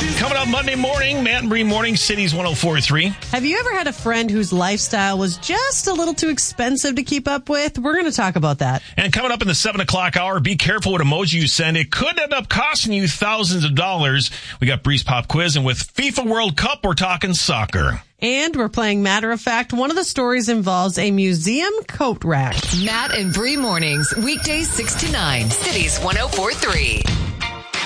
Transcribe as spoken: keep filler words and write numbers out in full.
Coming up Monday morning, Matt and Bree Morning, Cities one oh four point three. Have you ever had a friend whose lifestyle was just a little too expensive to keep up with? We're going to talk about that. And coming up in the seven o'clock hour, be careful what emoji you send. It could end up costing you thousands of dollars. We got Bree's Pop Quiz, and with FIFA World Cup, we're talking soccer. And we're playing Matter of Fact. One of the stories involves a museum coat rack. Matt and Bree Mornings, weekdays six to nine, Cities one oh four point three.